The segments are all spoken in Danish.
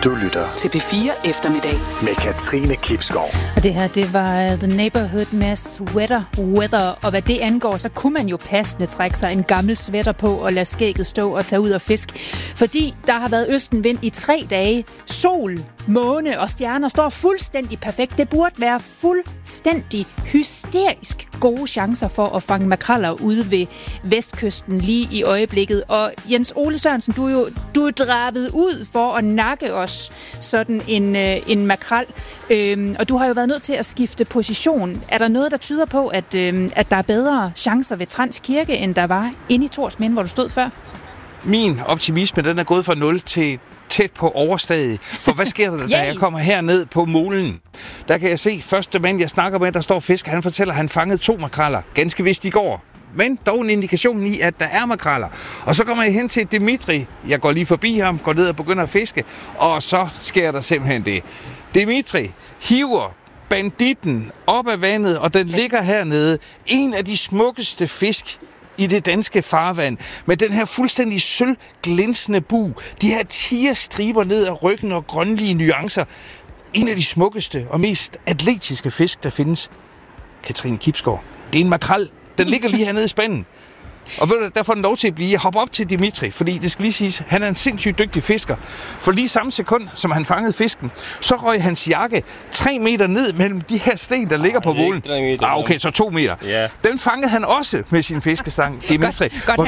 Du lytter til P4 Eftermiddag med Katrine Klipskov. Og det her, det var The Neighborhood med Sweater Weather. Og hvad det angår, så kunne man jo passende trække sig en gammel sweater på og lade skægget stå og tage ud og fisk. Fordi der har været østenvind i 3 dage. Sol, måne og stjerner står fuldstændig perfekt. Det burde være fuldstændig hysterisk gode chancer for at fange makreller ude ved vestkysten lige i øjeblikket. Og Jens Ole Sørensen, du er draget ud for at nakke os sådan en makrel. Og du har jo været nødt til at skifte position. Er der noget, der tyder på, at der er bedre chancer ved Trans Kirke, end der var inde i Thorsminde, hvor du stod før? Min optimisme, den er gået fra 0 til tæt på overstadig. For hvad sker der, da jeg kommer herned på molen? Der kan jeg se, første mand, jeg snakker med, der står fisk, han fortæller, at han fangede 2 makreller. Ganske vist i går. Men dog en indikation i, at der er makreller. Og så kommer jeg hen til Dimitri. Jeg går lige forbi ham, går ned og begynder at fiske. Og så sker der simpelthen det. Dimitri hiver banditten op af vandet, og den ligger hernede. En af de smukkeste fisk i det danske farvand, med den her fuldstændig sølvglinsende bug, de her tigerstriber ned ad ryggen og grønlige nuancer. En af de smukkeste og mest atletiske fisk, der findes. Katrine Klipskov. Det er en makrel. Den ligger lige hernede i spanden. Og ved du, der får den lov til at blive. Hop op til Dimitri, fordi det skal lige siges, han er en sindssygt dygtig fisker. For lige samme sekund, som han fangede fisken, så røg hans jakke 3 meter ned mellem de her sten, der ligger på molen. Okay, så 2 meter. Yeah. Den fangede han også med sin fiskestang, Dimitri.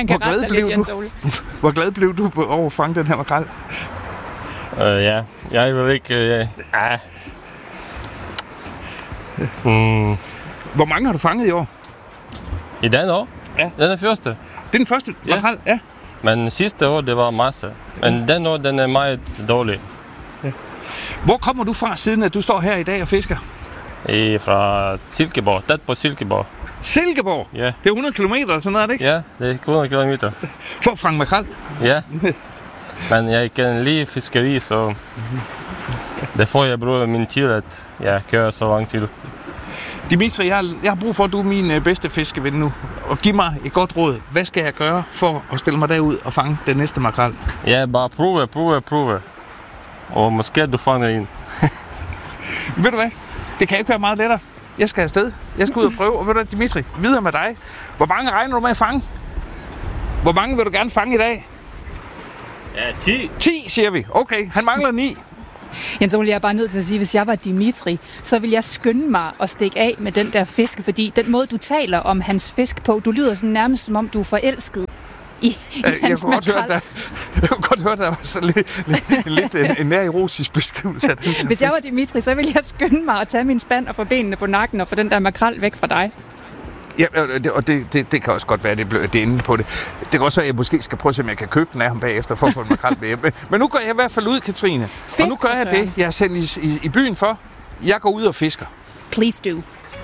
Hvor glad blev du over at fange den her makrel? Ja, jeg vil ikke... Hvor mange har du fanget i år? I den år? Ja. Den er første. Det er den første makrel? Ja. Men sidste år, det var masse. Men den år, den er meget dårlig. Ja. Hvor kommer du fra, siden at du står her i dag og fisker? Fra Silkeborg, tæt på Silkeborg. Silkeborg? Ja. Det er 100 kilometer eller sådan noget, er det ikke? Ja, det er 100 kilometer. For at fange makrel? Ja. Men jeg kan lide fiskeri, så derfor jeg bruger min tid, at jeg kører så lang tid. Dimitri, jeg har brug for, at du er min bedste fiskeven nu. Og giv mig et godt råd. Hvad skal jeg gøre for at stille mig derud og fange den næste makrel? Ja, bare prøve. Og måske du fanger en. Ved du hvad? Det kan ikke være meget lettere. Jeg skal afsted. Jeg skal ud og prøve. Og ved du hvad, Dimitri, videre med dig. Hvor mange regner du med at fange? Hvor mange vil du gerne fange i dag? Ja, 10. 10, siger vi. Okay, han mangler 9. Jens Ole, jeg er bare nødt til at sige, at hvis jeg var Dimitri, så vil jeg skynde mig at stikke af med den der fisk, fordi den måde, du taler om hans fisk på, du lyder sådan nærmest, som om du er forelsket i hans makrel. Jeg kunne godt høre, at der var så lidt en nær erotisk beskrivelse af den der Hvis jeg var Dimitri, så ville jeg skynde mig at tage min spand og få benene på nakken og få den der makrel væk fra dig. Ja, og det kan også godt være, at det er inde på det. Det kan også være, at jeg måske skal prøve at se, om jeg kan købe den af ham bagefter for at få en makrel med hjem. Men nu går jeg i hvert fald ud, Katrine. Og nu gør jeg det, jeg er sendt i byen for. Jeg går ud og fisker. Please do.